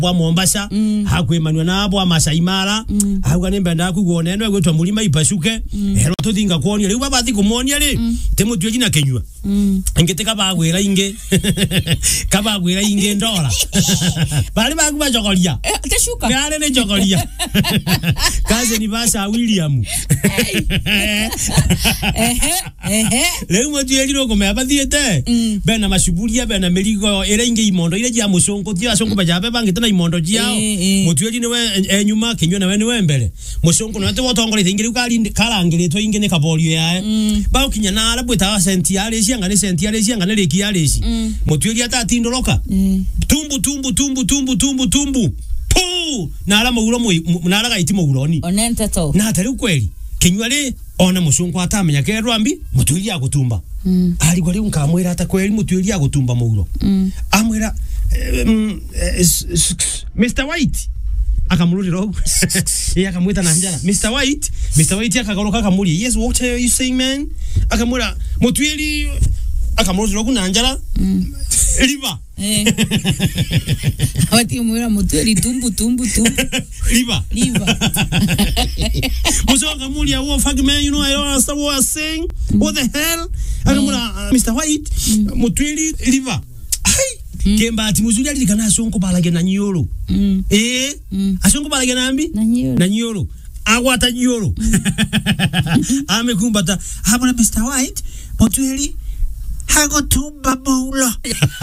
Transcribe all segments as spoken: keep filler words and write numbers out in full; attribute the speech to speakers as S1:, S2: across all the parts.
S1: bwa Mombasa mm. hakwemanwa nabo Masai Mara mm. ahubwo nemba ndakuguona eno gwetwa mulima ipashuke mm. hero tuthinga kuonia riu babathi kumonia ri mm. temutwe jina kenywa mm. ngiteka bagwira inge kabagwira inge ndora bali bagu bajogoria
S2: tashuka
S1: ngare ne jogoria kaze ni basa William
S2: ehe ehe
S1: leo mutwe jiro ko me bathiete bena mashuburia bena merigo era inge imondo ile ya musongo tia songo bajabe bangitana imondo jiao mutwe jine we enyuma kenywa na we ni we mbere musongo no te wotongore ingire ukali karangiritwo inge ne kabolio yae ba ukinya na ala bweta sentiale cia ngane sentiale cia ngane lekiale ci mutwe ria tatindoroka tumbu tumbu tumbu tumbu tumbu tumbu pu na ala muguro mu na ala gaiti muguroni
S2: onente to
S1: na atari kweli kenywa ri ona musongo atamenya ke rwambi mutwe ria gutumba mm. ali gwali unkamwira ata kweli mutwe ria gutumba muguro mm. amwira um, uh, Mister White akamururira ogu ye akamwita na njara Mister White Mister White akagoroka akamuri yes what are you saying man akamura mutwiri akamururira ogu na njara mm. riba
S2: eh wati mwira mutwiri tumbu tumbu tumbu
S1: riba
S2: riba
S1: muso akamuri wo fuck man you know I don't understand what I'm saying mm. what the hell akamura uh, Mister White mm. mutwiri riba Mm. Kemba ati muzuri ali kana sonko balage na nyoro mm. eh mm. asonko balage na ambi
S2: na nyoro
S1: na nyoro agwata nyoro mm. amekumbata habona Mister White motweli hago tumba boulo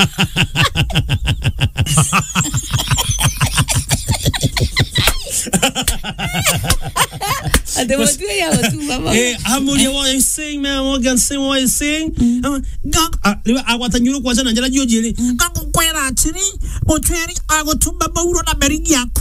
S2: ade motweli hago tumba boulo
S1: eh amuri what you saying man what can say what you saying gak agwata nyoro kwa sana njala jojele gak kwera atiri motweli hago tumba boulo na berigi yaku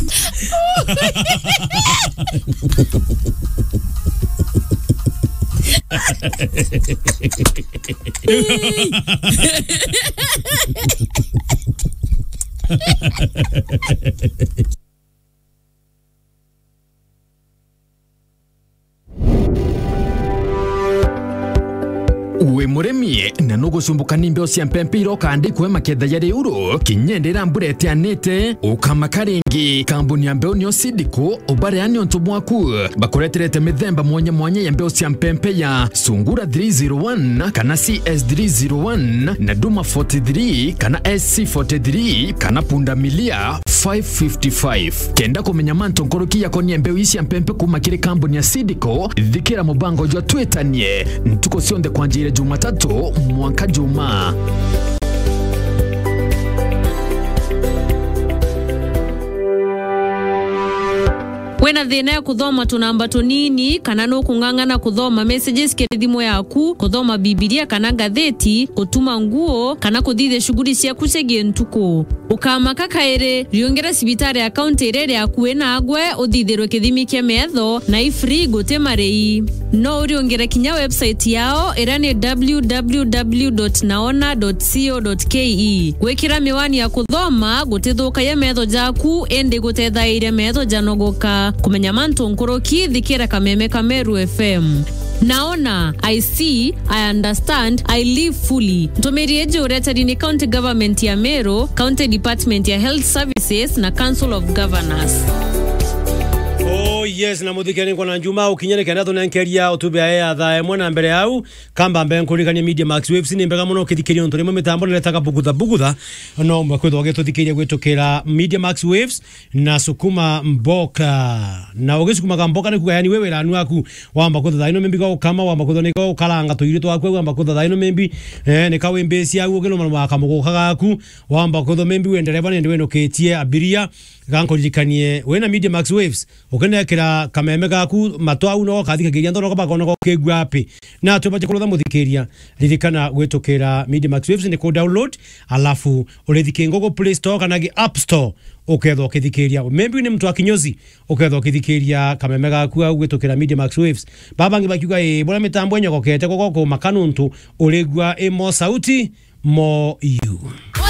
S3: Uwe muremie na nugo sumbuka nimbe osia mpempe iroka andikwe maketha yari uru kinyendera mburete anete ukamakaringi kambuni ya mbeo nio sidiko ubare ani ontumwaku bakoreterete mithemba mwanya mwanya ya mbeo cia mpempe ya Sungura three oh one kana C S three oh one na Duma forty-three kana S C forty-three kana Pundamilia five fifty-five kenda kumenya manto nkoroki ya koni mbeo isi ya mpempe kumakiri kambuni ya sidiko dhikira mubango jwa twetanie ntuko sionde kwa njire Jumatatu mwaka juma.
S4: Wena thina ya kuthoma tunamba tunini kana no kungangana kuthoma messages ke thimo yaku kuthoma Biblia kana gatheti kutuma nguo kana kuthithe shughuli cia kucegie ntuko ukamaka kaire riongera sibitari account ire yaku ena agwe uthithirwe kithimi kia metho na ifree gote marei no riongera kinya website yao era ni w w w dot naona dot co dot ke gwekira miwani ya kuthoma gutithuka ya metho jaku ende gutethaiire metho janogoka kumenya manto nkoroki thikira kameme Kameru F M. Naona, I see, I understand, I live fully. Ntomeri eje uretari ni County Government ya Meru, County Department ya Health Services na Council of Governors.
S1: Oh yes na muthikeni kwa na njuma ukinyene kana to nankeria otube ya tha mwana mbere yau kamba mbe nkurikania Media Max Waves ni mbega muno kithikiri onto rimo mitambo letaka bugutha bugutha no mwakwetho getuthikiri gwetokera Media Max Waves na sukuma mboka na ugisukuma mboka ni kugayani wewe ranu aku wamba kwetho thaino membi go kama wamba kwetho ni go kalanga tuire twakwe wamba kwetho thaino membi eh ni kawe mbesi au gelo mwa kamugoka gaku wamba kwetho membi wendereba ni ndwe no ketie abiria gankolikanie wena Media Max Waves ukenda kira kameme gaku matwa uno kathika kiria ndo bakona ko kegwa api na tubaje kulotha muthikiria ririkana gwetokera Media Max Waves ni ko download alafu urethike ngogo Play Store kana gi App Store uketho kithikiria maybe ni mtu akinyozi uketho kithikiria kameme gaku au gwetokera Media Max Waves baba ngi bakiuga e bora mitambo nyoko kete koko makanuntu uregwa e mo sauti mo you